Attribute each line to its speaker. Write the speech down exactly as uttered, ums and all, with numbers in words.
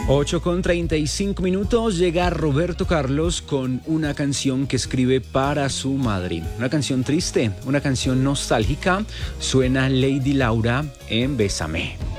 Speaker 1: ocho con treinta y cinco minutos, llega Roberto Carlos con una canción que escribe para su madre. Una canción triste, una canción nostálgica. Suena Lady Laura en Bésame.